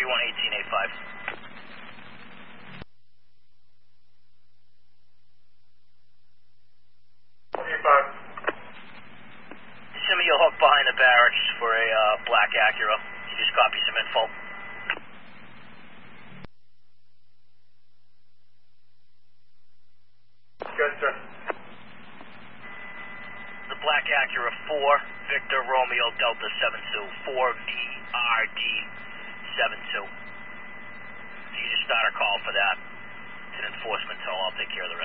311885. Send me a hook behind the barracks for a black Acura. You just copy some info. Good, sir. The black Acura 4, Victor Romeo Delta 72, 4VRD 72. So you just start a call for that. It's an enforcement toll. I'll take care of the rest.